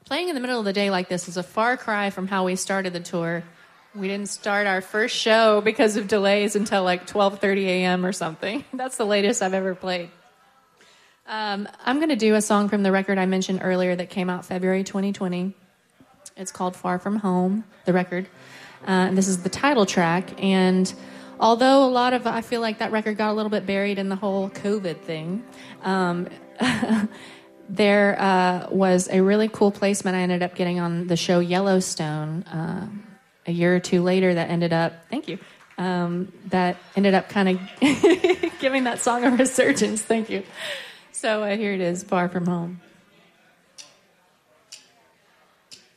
Playing in the middle of the day like this is a far cry from how we started the tour. We didn't start our first show because of delays until like 12:30 a.m. or something. That's the latest I've ever played. I'm going to do a song from the record I mentioned earlier that came out February 2020. It's called Far From Home, the record. And this is the title track. And although I feel like that record got a little bit buried in the whole COVID thing, there was a really cool placement I ended up getting on the show Yellowstone a year or two later that ended up, thank you, that ended up kind of giving that song a resurgence. Thank you. So here it is, Far From Home.